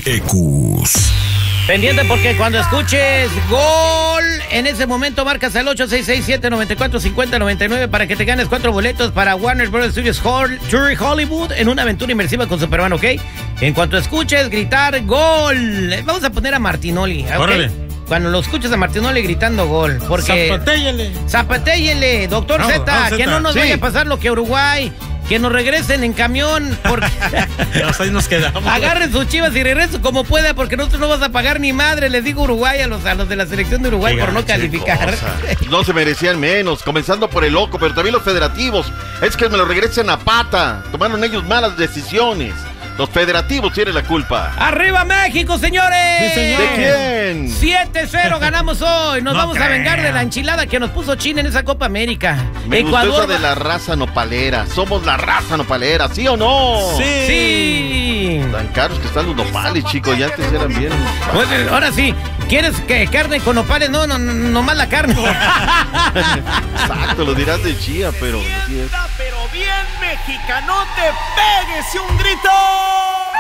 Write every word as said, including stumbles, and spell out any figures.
Ecus. Pendiente porque cuando escuches gol, en ese momento marcas al ocho seis seis siete nueve cuatro cinco cero nueve nueve para que te ganes cuatro boletos para Warner Bros. Studios Tour Hollywood en una aventura inmersiva con Superman, ¿ok? En cuanto escuches gritar gol, vamos a poner a Martinoli, ¿ok? Órale. Cuando lo escuches a Martinoli gritando gol, porque... Zapatéyele. Zapatéyele, doctor Vamos, Z, vamos, que Zeta. no nos Sí. vaya a pasar lo que a Uruguay, que nos regresen en camión, porque... Nos, ahí nos quedamos. Agarren sus chivas y regresen como pueda, porque nosotros no vamos a pagar ni madre, les digo Uruguay a los, a los de la selección de Uruguay Qué por no gacha calificar. No se merecían menos, comenzando por el loco, pero también los federativos. Es que me lo regresen a pata. Tomaron ellos malas decisiones. Los federativos tienen la culpa. ¡Arriba México, señores! Sí, señor. ¿De quién? siete cero ganamos hoy. Nos No vamos a creo. vengar de la enchilada que nos puso China en esa Copa América. Me gustó Ecuador esa de la raza nopalera. Somos la raza nopalera, ¿sí o no? Sí. Sí. Tan caros que están los nopales, chicos. Ya antes eran bien. Pues, ahora sí, ¿quieres que carne con nopales? No, no, no, nomás la carne. Exacto, lo dirás de chía, pero... Pero bien mexicanote, péguese un grito.